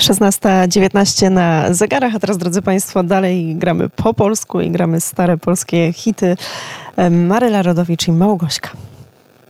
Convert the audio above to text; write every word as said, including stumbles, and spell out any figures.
szesnasta dziewiętnaście na zegarach, a teraz, drodzy Państwo, dalej gramy po polsku i gramy stare polskie hity. Maryla Rodowicz i Małgośka.